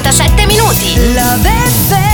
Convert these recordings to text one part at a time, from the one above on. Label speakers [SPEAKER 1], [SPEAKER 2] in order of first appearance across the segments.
[SPEAKER 1] 57 minuti.
[SPEAKER 2] Love FM.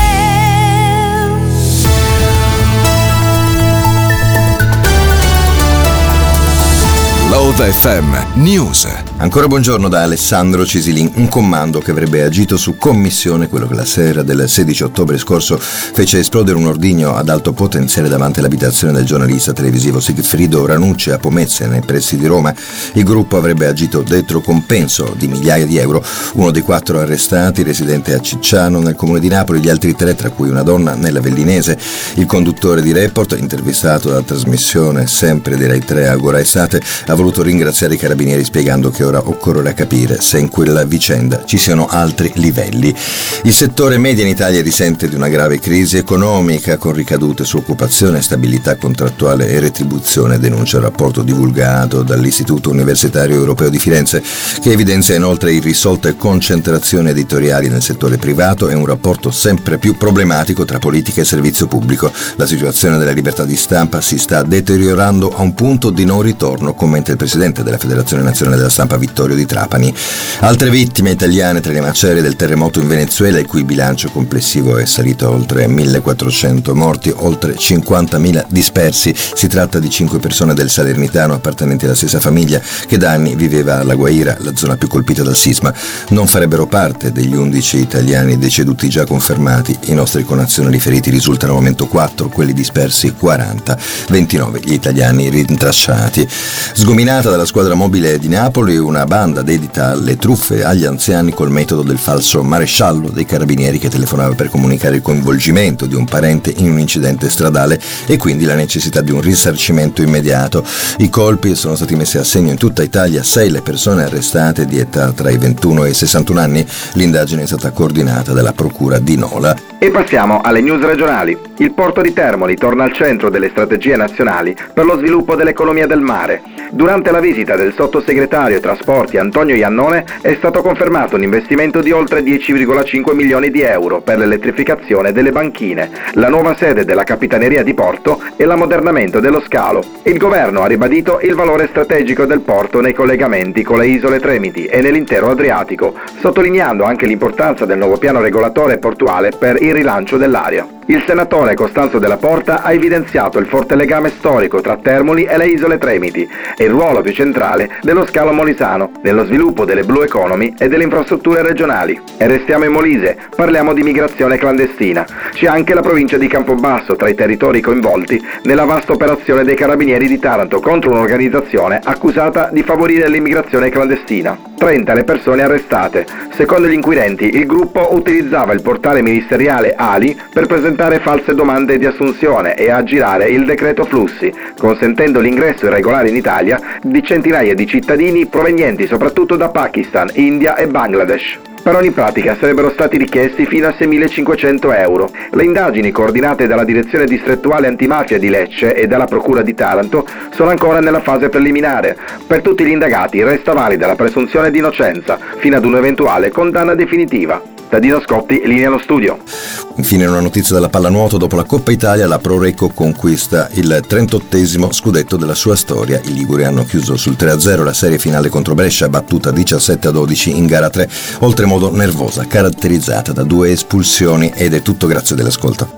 [SPEAKER 3] Love FM News. Ancora buongiorno da Alessandro Cisilin. Un comando che avrebbe agito su commissione, quello che la sera del 16 ottobre scorso fece esplodere un ordigno ad alto potenziale davanti all'abitazione del giornalista televisivo Sigfrido Ranucci a Pomezia, nei pressi di Roma. Il gruppo avrebbe agito dietro compenso di migliaia di euro. Uno dei 4 arrestati, residente a Cicciano nel comune di Napoli, gli altri 3, tra cui una donna, nella Vellinese. Il conduttore di Report, intervistato dalla trasmissione sempre di Rai 3 Agora Estate, ha voluto ringraziare i carabinieri spiegando che ora occorrerà capire se in quella vicenda ci siano altri livelli. Il settore media in Italia risente di una grave crisi economica con ricadute su occupazione, stabilità contrattuale e retribuzione, denuncia il rapporto divulgato dall'Istituto Universitario Europeo di Firenze, che evidenzia inoltre irrisolte concentrazioni editoriali nel settore privato e un rapporto sempre più problematico tra politica e servizio pubblico. La situazione della libertà di stampa si sta deteriorando a un punto di non ritorno, commenta il presidente della Federazione Nazionale della Stampa Vittorio Di Trapani. Altre vittime italiane tra le macerie del terremoto in Venezuela, il cui bilancio complessivo è salito a oltre 1.400 morti, oltre 50.000 dispersi. Si tratta di 5 persone del Salernitano appartenenti alla stessa famiglia che da anni viveva a La Guaira, la zona più colpita dal sisma. Non farebbero parte degli 11 italiani deceduti già confermati. I nostri connazionali feriti risultano al momento 4, quelli dispersi 40, 29 gli italiani rintracciati. Sgominata dalla squadra mobile di Napoli, una banda dedita alle truffe agli anziani col metodo del falso maresciallo dei carabinieri che telefonava per comunicare il coinvolgimento di un parente in un incidente stradale e quindi la necessità di un risarcimento immediato. I colpi sono stati messi a segno in tutta Italia, 6 le persone arrestate di età tra i 21 e i 61 anni. L'indagine è stata coordinata dalla Procura di Nola.
[SPEAKER 4] E passiamo alle news regionali. Il porto di Termoli torna al centro delle strategie nazionali per lo sviluppo dell'economia del mare. Durante la visita del sottosegretario ai trasporti Antonio Iannone è stato confermato un investimento di oltre 10,5 milioni di euro per l'elettrificazione delle banchine, la nuova sede della Capitaneria di Porto e l'ammodernamento dello scalo. Il governo ha ribadito il valore strategico del porto nei collegamenti con le isole Tremiti e nell'intero Adriatico, sottolineando anche l'importanza del nuovo piano regolatore portuale per il rilancio dell'area. Il senatore Costanzo Della Porta ha evidenziato il forte legame storico tra Termoli e le isole Tremiti e il ruolo più centrale dello scalo molisano nello sviluppo delle blue economy e delle infrastrutture regionali. E restiamo in Molise, parliamo di migrazione clandestina. C'è anche la provincia di Campobasso tra i territori coinvolti nella vasta operazione dei carabinieri di Taranto contro un'organizzazione accusata di favorire l'immigrazione clandestina. 30 le persone arrestate. Secondo gli inquirenti, il gruppo utilizzava il portale ministeriale Ali per presentare false domande di assunzione e aggirare il decreto flussi, consentendo l'ingresso irregolare in Italia di centinaia di cittadini provenienti soprattutto da Pakistan, India e Bangladesh. Per ogni pratica sarebbero stati richiesti fino a 6.500 euro. Le indagini coordinate dalla Direzione Distrettuale Antimafia di Lecce e dalla Procura di Taranto sono ancora nella fase preliminare. Per tutti gli indagati resta valida la presunzione di innocenza fino ad un'eventuale condanna definitiva. Da Dino Scotti, linea allo studio.
[SPEAKER 3] Infine una notizia della pallanuoto: dopo la Coppa Italia la Pro Recco conquista il 38esimo scudetto della sua storia. I liguri hanno chiuso sul 3-0 la serie finale contro Brescia, battuta 17-12 in gara 3, oltremodo nervosa, caratterizzata da 2 espulsioni. Ed è tutto, grazie dell'ascolto.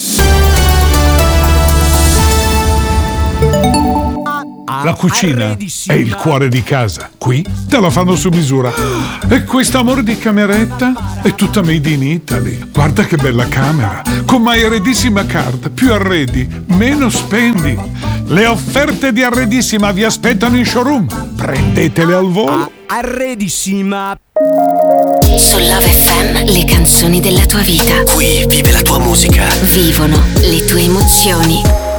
[SPEAKER 5] La cucina è il cuore di casa. Qui te la fanno su misura. E quest'amore di cameretta è tutta made in Italy. Guarda che bella camera. Con My Arredissima Card, più arredi, meno spendi. Le offerte di Arredissima vi aspettano in showroom. Prendetele al volo.
[SPEAKER 2] Arredissima.
[SPEAKER 1] Su Love FM, le canzoni della tua vita.
[SPEAKER 2] Qui vive la tua musica.
[SPEAKER 1] Vivono le tue emozioni.